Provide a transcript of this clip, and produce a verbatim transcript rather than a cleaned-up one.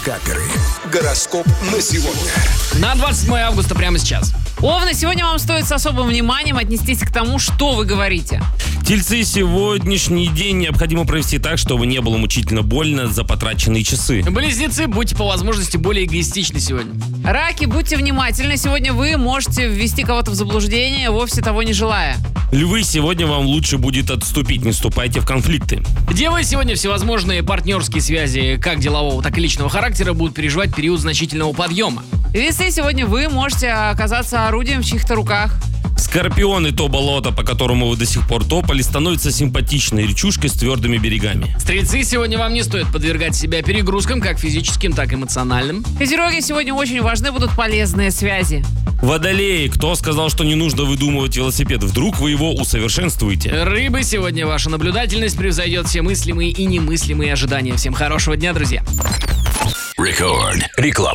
Пикаперы. Гороскоп на сегодня. На двадцать седьмое августа прямо сейчас. Овны, сегодня вам стоит с особым вниманием отнестись к тому, что вы говорите. Тельцы, сегодняшний день необходимо провести так, чтобы не было мучительно больно за потраченные часы. Близнецы, будьте по возможности более эгоистичны сегодня. Раки, будьте внимательны. Сегодня вы можете ввести кого-то в заблуждение, вовсе того не желая. Львы, сегодня вам лучше будет отступить, не вступайте в конфликты. Девы, сегодня всевозможные партнерские связи как делового, так и личного характера будут переживать период значительного подъема. Весы, сегодня вы можете оказаться орудием в чьих-то руках. Скорпионы, то болото, по которому вы до сих пор топали, становится симпатичной речушкой с твердыми берегами. Стрельцы, сегодня вам не стоит подвергать себя перегрузкам, как физическим, так и эмоциональным. Козероги, сегодня очень важны будут полезные связи. Водолеи, кто сказал, что не нужно выдумывать велосипед? Вдруг вы его усовершенствуете? Рыбы, сегодня ваша наблюдательность превзойдет все мыслимые и немыслимые ожидания. Всем хорошего дня, друзья. Рекорд. Реклама.